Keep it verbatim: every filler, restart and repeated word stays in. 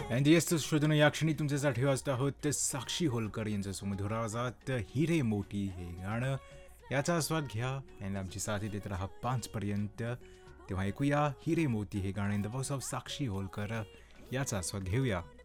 आणि येस श्रोतनो, या क्षणी तुमच्यासाठी वाजत आहोत ते साक्षी होलकर यांचं सुमधुर आवाजात हिरे मोती हे गाणं. याचा आस्वाद घ्या आणि आमची साथी देत राहा पाचपर्यंत. तेव्हा ऐकूया हिरे मोती हे गाणं इन द वॉइस ऑफ साक्षी होलकर. याचा आस्वाद घेऊया.